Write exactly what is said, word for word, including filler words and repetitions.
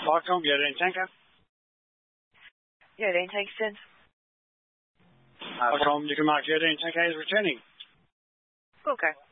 Stockholm, gör det intänka. Gör det intänka sen. Stockholm, Newmark, gör det intänka is returning. Okay.